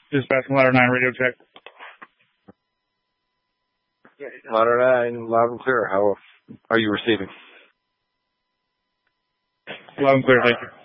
Dispatching Ladder 9, radio check. Ladder 9, loud and clear. How are you receiving? Loud and clear, thank you.